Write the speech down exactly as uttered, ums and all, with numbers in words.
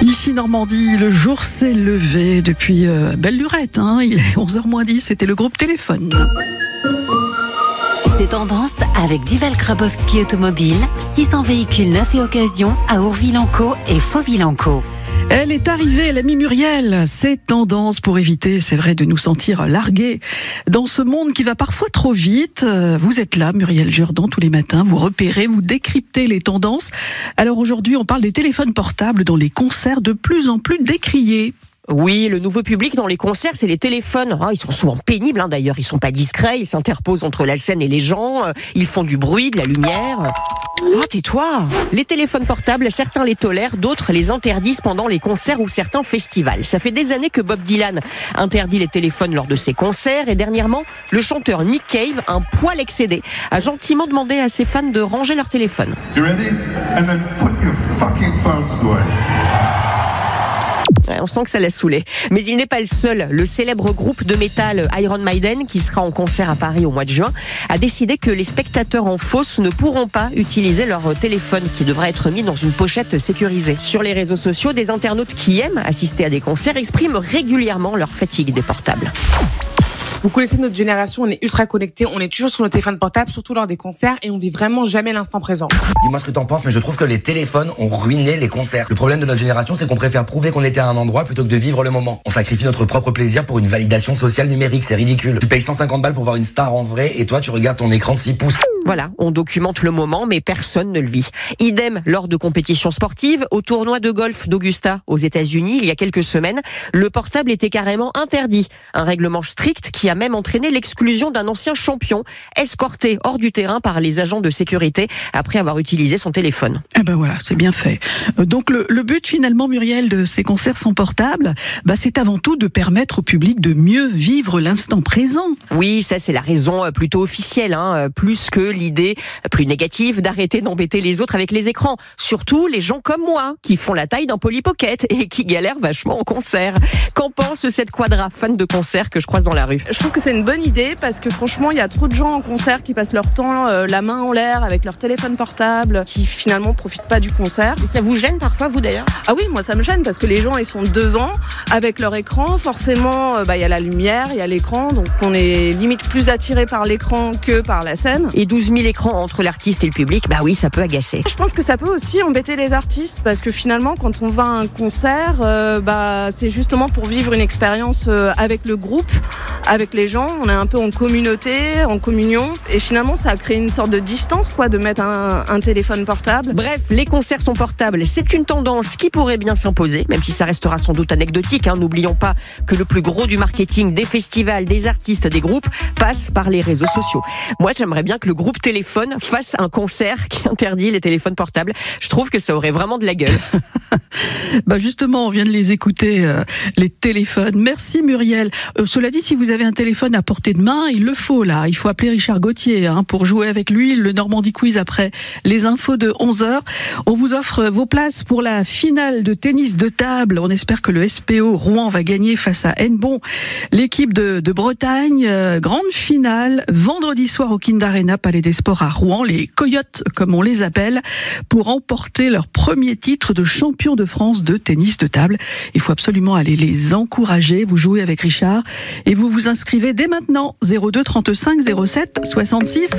Ici Normandie, le jour s'est levé depuis euh, belle lurette, hein. Il est onze heures moins dix, c'était le groupe Téléphone. C'est tendance avec Duval Grabowski Automobile, six cents véhicules neufs et occasion à Ourville-en-Caux et Fauville-en-Caux. Elle est arrivée, l'amie Muriel. C'est tendance pour éviter, c'est vrai, de nous sentir largués dans ce monde qui va parfois trop vite. Vous êtes là, Muriel Jourdan, tous les matins. Vous repérez, vous décryptez les tendances. Alors aujourd'hui, on parle des téléphones portables dans les concerts de plus en plus décriés. Oui, le nouveau public dans les concerts, c'est les téléphones. Ah, ils sont souvent pénibles, hein, d'ailleurs. Ils sont pas discrets, ils s'interposent entre la scène et les gens. Ils font du bruit, de la lumière. Oh, tais-toi! Les téléphones portables, certains les tolèrent, d'autres les interdisent pendant les concerts ou certains festivals. Ça fait des années que Bob Dylan interdit les téléphones lors de ses concerts et dernièrement, le chanteur Nick Cave, un poil excédé, a gentiment demandé à ses fans de ranger leur téléphone. You ready? And then put your fucking phones away. On sent que ça l'a saoulé. Mais il n'est pas le seul. Le célèbre groupe de métal Iron Maiden, qui sera en concert à Paris au mois de juin, a décidé que les spectateurs en fosse ne pourront pas utiliser leur téléphone, qui devra être mis dans une pochette sécurisée. Sur les réseaux sociaux, des internautes qui aiment assister à des concerts expriment régulièrement leur fatigue des portables. Vous connaissez notre génération, on est ultra connectés, on est toujours sur nos téléphones portables, surtout lors des concerts, et on vit vraiment jamais l'instant présent. Dis-moi ce que t'en penses, mais je trouve que les téléphones ont ruiné les concerts. Le problème de notre génération, c'est qu'on préfère prouver qu'on était à un endroit plutôt que de vivre le moment. On sacrifie notre propre plaisir pour une validation sociale numérique, c'est ridicule. Tu payes cent cinquante balles pour voir une star en vrai, et toi tu regardes ton écran de six pouces. Voilà, on documente le moment, mais personne ne le vit. Idem lors de compétitions sportives. Au tournoi de golf d'Augusta, aux États-Unis, il y a quelques semaines, le portable était carrément interdit. Un règlement strict qui a même entraîné l'exclusion d'un ancien champion, escorté hors du terrain par les agents de sécurité après avoir utilisé son téléphone. Eh ben voilà, c'est bien fait. Donc le, le but finalement, Muriel, de ces concerts sans portable, bah c'est avant tout de permettre au public de mieux vivre l'instant présent. Oui, ça c'est la raison plutôt officielle, hein, plus que l'idée plus négative d'arrêter d'embêter les autres avec les écrans. Surtout les gens comme moi, qui font la taille d'un Polly Pocket et qui galèrent vachement en concert. Qu'en pense cette quadra fan de concert que je croise dans la rue? Je trouve que c'est une bonne idée parce que franchement, il y a trop de gens en concert qui passent leur temps euh, la main en l'air avec leur téléphone portable, qui finalement profitent pas du concert. Et ça vous gêne parfois, vous d'ailleurs? Ah oui, moi ça me gêne parce que les gens ils sont devant avec leur écran. Forcément, euh, bah il y a la lumière, il y a l'écran, donc on est limite plus attiré par l'écran que par la scène. Et douze mille écrans entre l'artiste et le public, bah oui, ça peut agacer. Je pense que ça peut aussi embêter les artistes parce que finalement, quand on va à un concert, euh, bah c'est justement pour vivre une expérience euh, avec le groupe, avec les gens. On est un peu en communauté, en communion, et finalement, ça a créé une sorte de distance, quoi, de mettre un, un téléphone portable. Bref, les concerts sont portables. C'est une tendance qui pourrait bien s'imposer, même si ça restera sans doute anecdotique. Hein. N'oublions pas que le plus gros du marketing des festivals, des artistes, des groupes passe par les réseaux sociaux. Moi, j'aimerais bien que le groupe Téléphone fasse un concert qui interdit les téléphones portables. Je trouve que ça aurait vraiment de la gueule. Bah justement, on vient de les écouter, euh, les téléphones. Merci Muriel. Euh, cela dit, si vous avez un téléphone à portée de main, il le faut là. Il faut appeler Richard Gauthier hein, pour jouer avec lui le Normandie Quiz après les infos de onze heures. On vous offre vos places pour la finale de tennis de table. On espère que le S P O Rouen va gagner face à Hennebon, l'équipe de, de Bretagne. Euh, grande finale, vendredi soir au Kind Arena, Palais des Sports à Rouen. Les Coyotes, comme on les appelle, pour remporter leur premier titre de champion de France de tennis de table. Il faut absolument aller les encourager. Vous jouez avec Richard et vous vous inscrivez dès maintenant. zéro deux trente-cinq zéro sept soixante-six